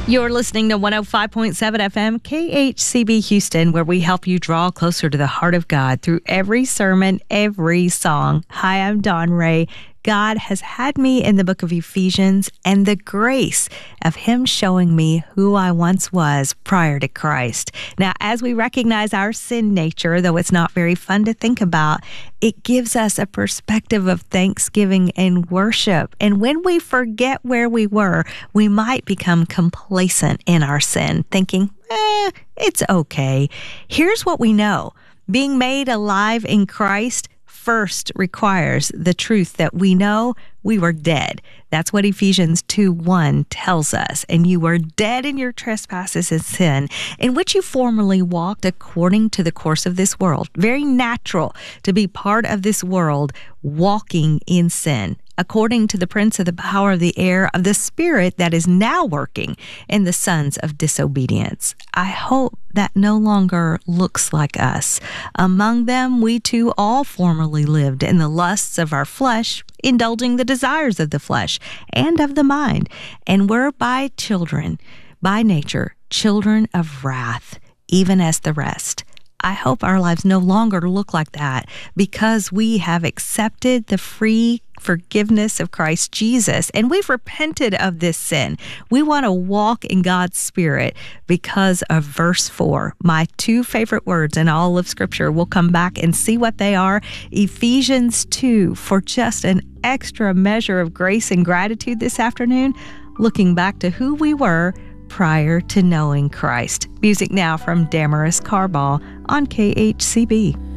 You're listening to 105.7 FM KHCB Houston, where we help you draw closer to the heart of God through every sermon, every song. Hi, I'm Dawn Ray. God has had me in the book of Ephesians and the grace of Him showing me who I once was prior to Christ. Now, as we recognize our sin nature, though it's not very fun to think about, it gives us a perspective of thanksgiving and worship. And when we forget where we were, we might become complacent in our sin, thinking, it's okay. Here's what we know. Being made alive in Christ first requires the truth that we know we were dead. That's what Ephesians 2:1 tells us. And you were dead in your trespasses and sin, in which you formerly walked according to the course of this world. Very natural to be part of this world, walking in sin, according to the prince of the power of the air, of the spirit that is now working in the sons of disobedience. I hope that no longer looks like us. Among them, we too all formerly lived in the lusts of our flesh, indulging the desires of the flesh and of the mind, and were by nature, children of wrath, even as the rest. I hope our lives no longer look like that because we have accepted the free forgiveness of Christ Jesus and we've repented of this sin. We want to walk in God's Spirit because of verse 4. My two favorite words in all of Scripture. We'll come back and see what they are. Ephesians 2, for just an extra measure of grace and gratitude this afternoon, looking back to who we were prior to knowing Christ. Music now from Damaris Carball on KHCB.